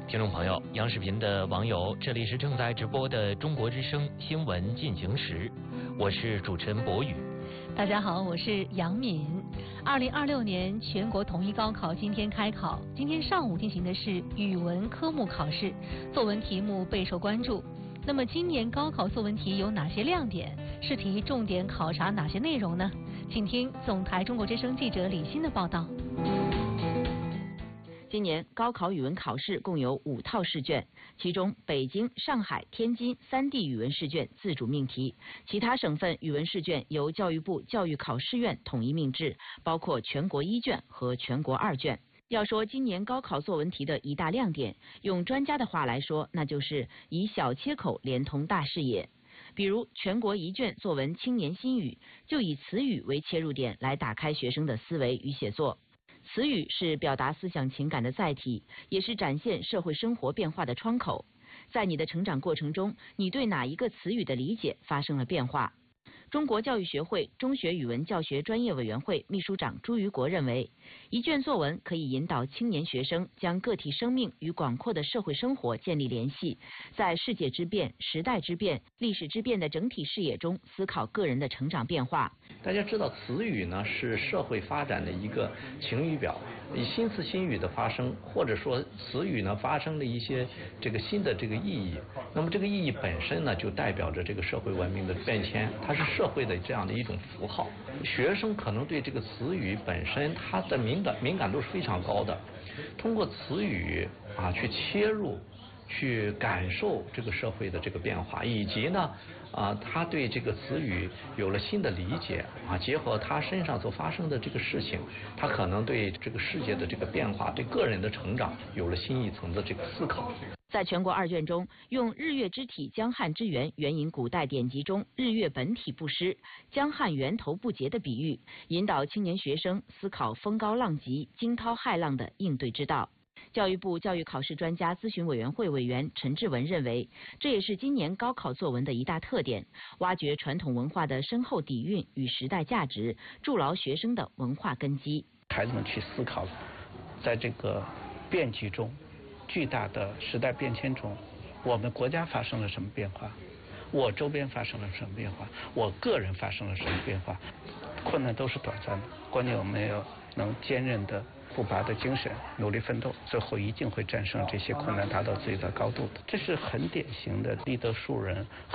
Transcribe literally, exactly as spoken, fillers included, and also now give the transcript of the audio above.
听众朋友，央视频的网友，这里是正在直播的中国之声新闻进行时，我是主持人博宇。 大家好，我是杨敏。二零二六年全国统一高考今天开考，今天上午进行的是语文科目考试，作文题目备受关注。那么今年高考作文题有哪些亮点？试题重点考察哪些内容呢？请听总台中国之声记者李欣的报道。 今年高考语文考试共有五套试卷，其中北京、上海、天津三地语文试卷自主命题，其他省份语文试卷由教育部教育考试院统一命制，包括全国一卷和全国二卷。要说今年高考作文题的一大亮点，用专家的话来说，那就是以小切口连通大视野。比如全国一卷作文青年新语，就以词语为切入点来打开学生的思维与写作。词语是表达思想情感的载体，也是展现社会生活变化的窗口。在你的成长过程中，你对哪一个词语的理解发生了变化？中国教育学会中学语文教学专业委员会秘书长朱于国认为，一卷作文可以引导青年学生将个体生命与广阔的社会生活建立联系，在世界之变、时代之变、历史之变的整体视野中思考个人的成长变化。 大家知道，词语呢是社会发展的一个晴雨表，以新词新语的发生，或者说词语呢发生了一些这个新的这个意义，那么这个意义本身呢就代表着这个社会文明的变迁，它是社会的这样的一种符号。学生可能对这个词语本身它的敏感敏感度是非常高的，通过词语啊去切入，去感受这个社会的这个变化，以及呢啊他对这个词语有了新的理解啊，结合他身上所发生的这个事情，他可能对这个世界的这个变化，对个人的成长有了新一层的这个思考。 在全国二卷中，用日月之体江汉之源援引古代典籍中日月本体不失，江汉源头不竭的比喻，引导青年学生思考风高浪急、惊涛骇浪的应对之道。教育部教育考试专家咨询委员会委员陈志文认为，这也是今年高考作文的一大特点，挖掘传统文化的深厚底蕴与时代价值，筑牢学生的文化根基。 孩子们去思考，在这个变局中，巨大的时代变迁中，我们国家发生了什么变化？我周边发生了什么变化？我个人发生了什么变化？困难都是短暂的，关键我们要能坚韧的不拔的精神，努力奋斗，最后一定会战胜这些困难，达到自己的高度的。这是很典型的立德树人